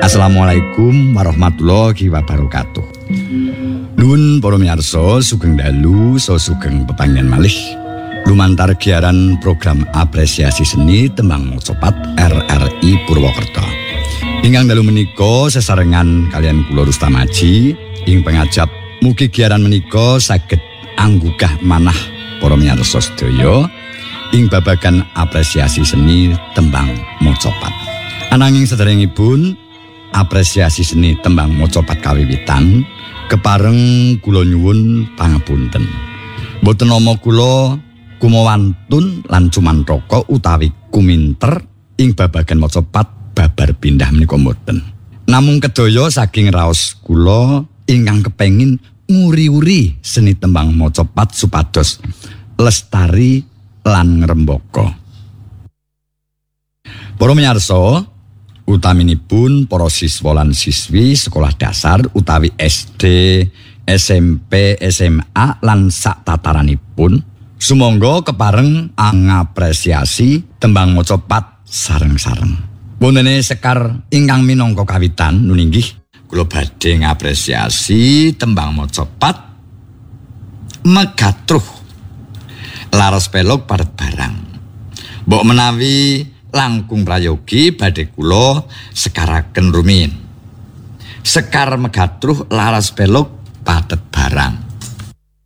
Assalamualaikum warahmatullahi wabarakatuh. Nuwun para miyarsa sugeng dalu so sugeng pepanggen malih. Lumantar giaran program apresiasi seni tembang mocopat RRI Purwokerto. Ingkang dalu menika sesarengan kalian kula Rustam Aji ing pengajap mugi giaran menika saged anggugah manah para miyarsa sedaya ing babagan apresiasi seni tembang mocopat. Ananging sederengipun apresiasi seni tembang mocopat kawiwitan kepareng kula nyuwun pangapunten. Mboten nama kula kumawantun lan cumantraka utawi kuminter ing babagan mocopat babar pindah menika mboten. Namung kedaya saking raos kula ingkang kepengin nguri-uri seni tembang mocopat supados lestari lan ngrembaka. Para miyarsa, utaminipun para siswa lan siswi sekolah dasar utawi SD, SMP, SMA lan sak tataranipun sumangga kepareng ngapresiasi tembang mocopat sareng-sareng. Wontene sekar ingkang minangka kawitan nuninggih kula badhe ngapresiasi tembang mocopat Megatruh Laras Pelog Paret Barang. Mbok menawi langkung prayogi badhe kula sekaraken rumiyin. Sekar Megatruh Laras Pelog Paret Barang.